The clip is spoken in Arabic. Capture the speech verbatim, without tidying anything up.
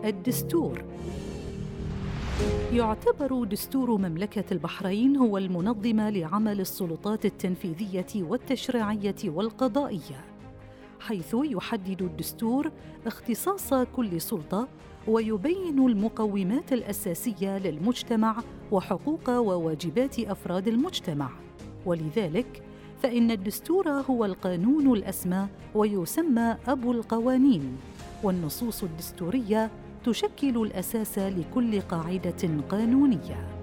الدستور. يعتبر دستور مملكة البحرين هو المنظم لعمل السلطات التنفيذية والتشريعية والقضائية، حيث يحدد الدستور اختصاص كل سلطة ويبين المقومات الأساسية للمجتمع وحقوق وواجبات أفراد المجتمع. ولذلك فإن الدستور هو القانون الأسمى ويسمى أبو القوانين، والنصوص الدستورية تشكل الأساس لكل قاعدة قانونية.